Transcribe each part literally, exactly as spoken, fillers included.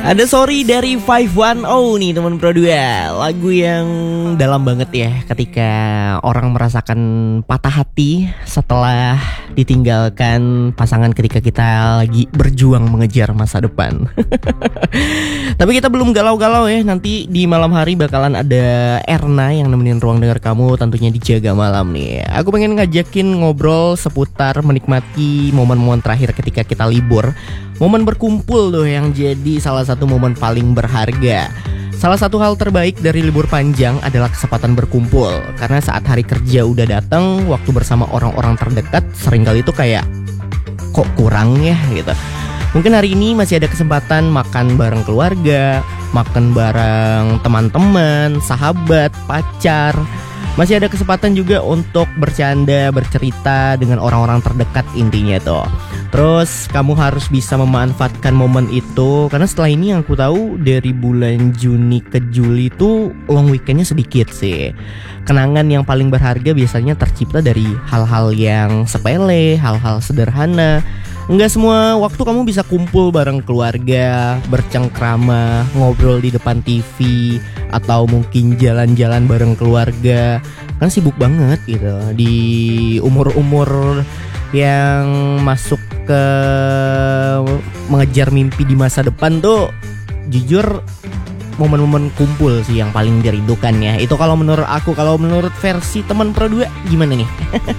Ada Sorry dari five one zero nih teman Pro dua. Lagu yang dalam banget ya ketika orang merasakan patah hati setelah ditinggalkan pasangan ketika kita lagi berjuang mengejar masa depan. Tapi kita belum galau-galau ya. Nanti di malam hari bakalan ada Erna yang nemenin ruang dengar kamu, tentunya dijaga malam nih. Aku pengen ngajakin ngobrol seputar menikmati momen-momen terakhir ketika kita libur. Momen berkumpul tuh yang jadi salah satu momen paling berharga. Salah satu hal terbaik dari libur panjang adalah kesempatan berkumpul. Karena saat hari kerja udah datang, waktu bersama orang-orang terdekat seringkali itu kayak kok kurang ya gitu. Mungkin hari ini masih ada kesempatan makan bareng keluarga, makan bareng teman-teman, sahabat, pacar. Masih ada kesempatan juga untuk bercanda, bercerita dengan orang-orang terdekat intinya tuh. Terus kamu harus bisa memanfaatkan momen itu. Karena setelah ini yang aku tahu dari bulan Juni ke Juli itu long weekendnya sedikit sih. Kenangan yang paling berharga biasanya tercipta dari hal-hal yang sepele, hal-hal sederhana. Enggak semua waktu kamu bisa kumpul bareng keluarga, bercengkrama, ngobrol di depan T V, atau mungkin jalan-jalan bareng keluarga. Kan sibuk banget gitu di umur-umur yang masuk ke mengejar mimpi di masa depan tuh. Jujur momen-momen kumpul sih yang paling dirindukan ya. Itu kalau menurut aku. Kalau menurut versi teman Pro dua gimana nih?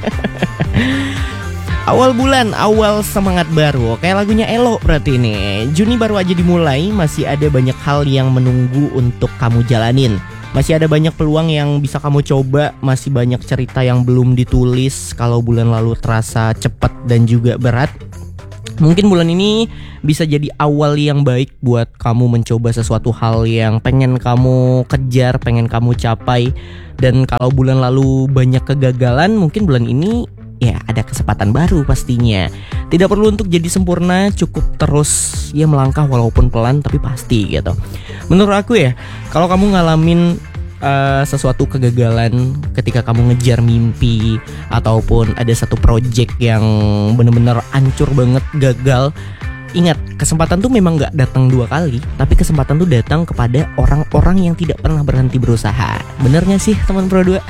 Awal bulan, awal semangat baru. Kayak lagunya Elo berarti ini. Juni baru aja dimulai, masih ada banyak hal yang menunggu untuk kamu jalanin. Masih ada banyak peluang yang bisa kamu coba. Masih banyak cerita yang belum ditulis. Kalau bulan lalu terasa cepat dan juga berat, mungkin bulan ini bisa jadi awal yang baik buat kamu mencoba sesuatu hal yang pengen kamu kejar, pengen kamu capai. Dan kalau bulan lalu banyak kegagalan, mungkin bulan ini ya ada kesempatan baru pastinya. Tidak perlu untuk jadi sempurna, cukup terus ya melangkah walaupun pelan tapi pasti gitu. Menurut aku ya, kalau kamu ngalamin uh, sesuatu kegagalan ketika kamu ngejar mimpi, ataupun ada satu project yang bener-bener hancur banget, gagal, ingat, kesempatan tuh memang gak datang dua kali, tapi kesempatan tuh datang kepada orang-orang yang tidak pernah berhenti berusaha. Bener gak sih teman Pro dua?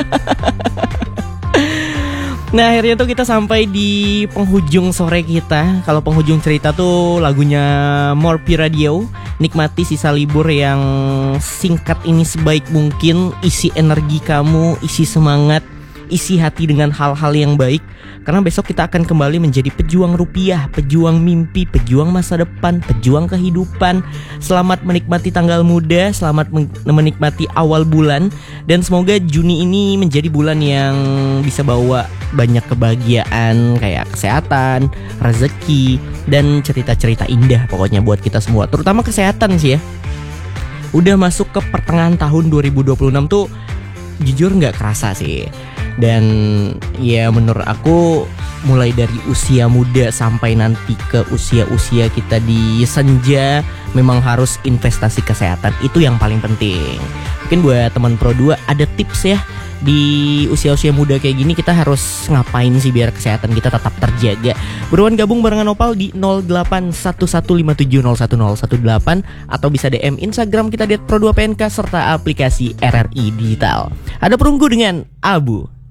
Nah akhirnya tuh kita sampai di penghujung sore kita. Kalau penghujung cerita tuh lagunya Morphe Radio. Nikmati sisa libur yang singkat ini sebaik mungkin. Isi energi kamu, isi semangat, isi hati dengan hal-hal yang baik. Karena besok kita akan kembali menjadi pejuang rupiah, pejuang mimpi, pejuang masa depan, pejuang kehidupan. Selamat menikmati tanggal muda, selamat menikmati awal bulan. Dan semoga Juni ini menjadi bulan yang bisa bawa banyak kebahagiaan, kayak kesehatan, rezeki, dan cerita-cerita indah pokoknya buat kita semua. Terutama kesehatan sih ya. Udah masuk ke pertengahan tahun dua ribu dua puluh enam tuh jujur gak kerasa sih. Dan ya menurut aku mulai dari usia muda sampai nanti ke usia-usia kita di senja, memang harus investasi kesehatan. Itu yang paling penting. Mungkin buat teman Pro dua ada tips ya, di usia-usia muda kayak gini kita harus ngapain sih biar kesehatan kita tetap terjaga. Buruan gabung barengan Opal di nol delapan satu satu lima tujuh nol satu nol satu delapan, atau bisa D M Instagram kita di Pro dua P N K serta aplikasi R R I Digital. Ada perunggu dengan Abu.